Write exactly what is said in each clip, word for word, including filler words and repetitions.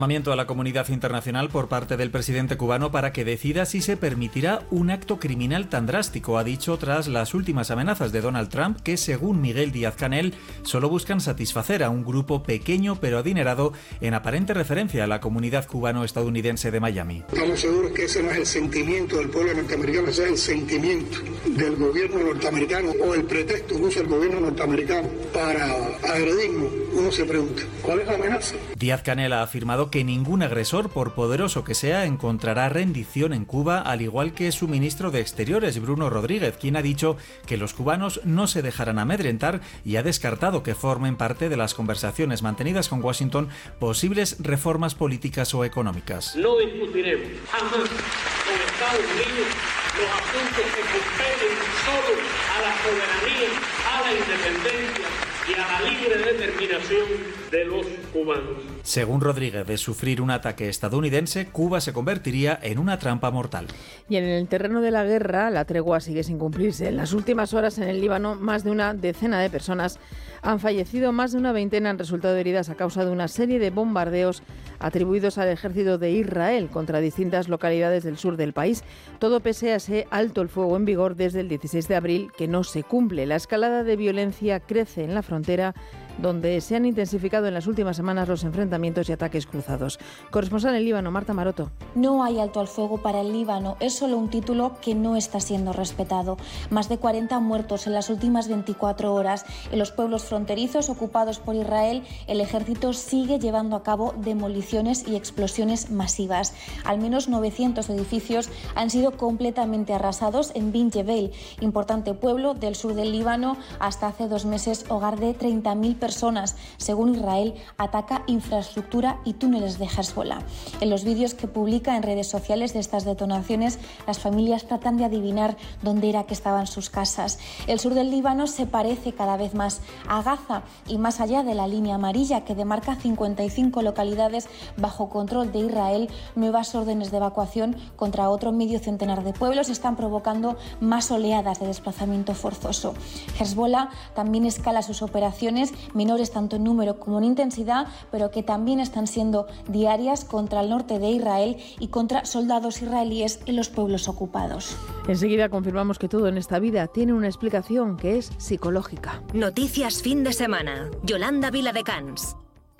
Llamamiento a la comunidad internacional por parte del presidente cubano para que decida si se permitirá un acto criminal tan drástico, ha dicho tras las últimas amenazas de Donald Trump que, según Miguel Díaz-Canel, solo buscan satisfacer a un grupo pequeño pero adinerado, en aparente referencia a la comunidad cubano-estadounidense de Miami. Estamos seguros que ese no es el sentimiento del pueblo norteamericano, ese es el sentimiento del gobierno norteamericano o el pretexto que usa el gobierno norteamericano para agredirnos. Uno se pregunta, ¿cuál es la amenaza? Díaz-Canel ha afirmado que ningún agresor, por poderoso que sea, encontrará rendición en Cuba, al igual que su ministro de Exteriores, Bruno Rodríguez, quien ha dicho que los cubanos no se dejarán amedrentar y ha descartado que formen parte de las conversaciones mantenidas con Washington posibles reformas políticas o económicas. No discutiremos jamás con Estados Unidos los asuntos que competen solo a la soberanía, a la independencia y a la libre determinación de los cubanos. Según Rodríguez, de sufrir un ataque estadounidense, Cuba se convertiría en una trampa mortal. Y en el terreno de la guerra, la tregua sigue sin cumplirse. En las últimas horas en el Líbano, más de una decena de personas han fallecido, más de una veintena han resultado heridas a causa de una serie de bombardeos atribuidos al ejército de Israel contra distintas localidades del sur del país. Todo pese a ese alto el fuego en vigor desde el dieciséis de abril, que no se cumple. La escalada de violencia crece en la frontera, donde se han intensificado en las últimas semanas los enfrentamientos y ataques cruzados. Corresponsal en Líbano, Marta Maroto. No hay alto al fuego para el Líbano, es solo un título que no está siendo respetado. Más de cuarenta muertos en las últimas veinticuatro horas. En los pueblos fronterizos ocupados por Israel, el ejército sigue llevando a cabo demoliciones y explosiones masivas. Al menos novecientos edificios han sido completamente arrasados en Bin Jebel, importante pueblo del sur del Líbano, hasta hace dos meses hogar de treinta mil personas. Según Israel, ataca infraestructura y túneles de Hezbollah. En los vídeos que publica en redes sociales de estas detonaciones, las familias tratan de adivinar dónde era que estaban sus casas. El sur del Líbano se parece cada vez más a Gaza y más allá de la línea amarilla que demarca cincuenta y cinco localidades bajo control de Israel, nuevas órdenes de evacuación contra otro medio centenar de pueblos están provocando más oleadas de desplazamiento forzoso. Hezbollah también escala sus operaciones, menores tanto en número como en intensidad, pero que también están siendo diarias contra el norte de Israel y contra soldados israelíes en los pueblos ocupados. Enseguida confirmamos que todo en esta vida tiene una explicación que es psicológica. Noticias fin de semana. Yolanda Viladecans.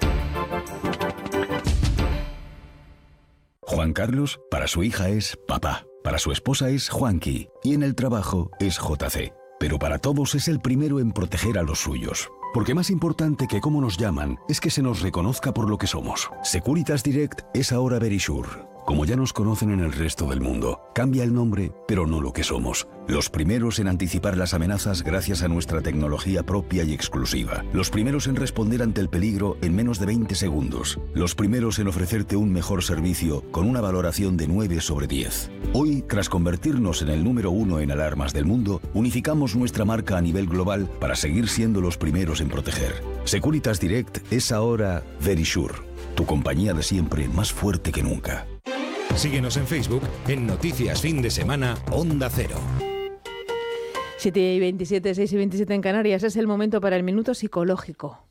Juan Carlos, para su hija es papá, para su esposa es Juanqui y en el trabajo es J C. Pero para todos es el primero en proteger a los suyos. Porque más importante que cómo nos llaman es que se nos reconozca por lo que somos. Securitas Direct es ahora Verisure. Como ya nos conocen en el resto del mundo, cambia el nombre, pero no lo que somos. Los primeros en anticipar las amenazas gracias a nuestra tecnología propia y exclusiva. Los primeros en responder ante el peligro en menos de veinte segundos. Los primeros en ofrecerte un mejor servicio con una valoración de nueve sobre diez. Hoy, tras convertirnos en el número uno en alarmas del mundo, unificamos nuestra marca a nivel global para seguir siendo los primeros en proteger. Securitas Direct es ahora Verisure, tu compañía de siempre más fuerte que nunca. Síguenos en Facebook en Noticias Fin de Semana Onda Cero. siete y veintisiete, seis y veintisiete en Canarias. Es el momento para el minuto psicológico.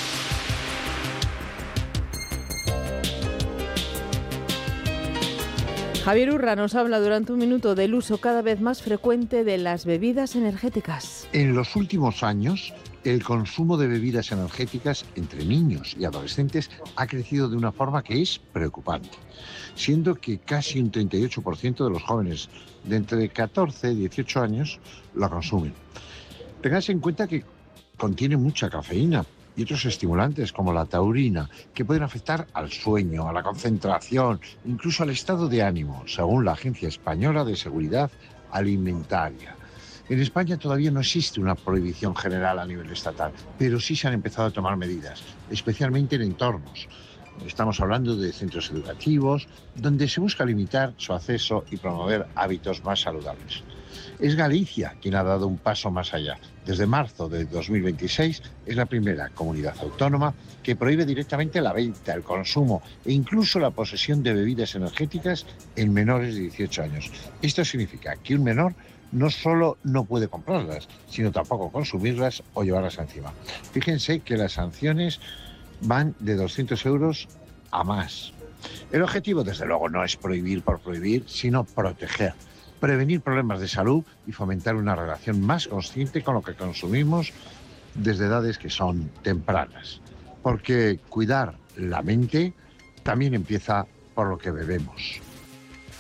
Javier Urra nos habla durante un minuto del uso cada vez más frecuente de las bebidas energéticas. En los últimos años, el consumo de bebidas energéticas entre niños y adolescentes ha crecido de una forma que es preocupante, siendo que casi un treinta y ocho por ciento de los jóvenes de entre catorce y dieciocho años la consumen. Tengáis en cuenta que contiene mucha cafeína y otros estimulantes como la taurina, que pueden afectar al sueño, a la concentración, incluso al estado de ánimo, según la Agencia Española de Seguridad Alimentaria. En España todavía no existe una prohibición general a nivel estatal, pero sí se han empezado a tomar medidas, especialmente en entornos. Estamos hablando de centros educativos, donde se busca limitar su acceso y promover hábitos más saludables. Es Galicia quien ha dado un paso más allá. Desde marzo de dos mil veintiséis es la primera comunidad autónoma que prohíbe directamente la venta, el consumo e incluso la posesión de bebidas energéticas en menores de dieciocho años. Esto significa que un menor no solo no puede comprarlas, sino tampoco consumirlas o llevarlas encima. Fíjense que las sanciones van de doscientos euros a más. El objetivo, desde luego, no es prohibir por prohibir, sino proteger, prevenir problemas de salud y fomentar una relación más consciente con lo que consumimos desde edades que son tempranas. Porque cuidar la mente también empieza por lo que bebemos.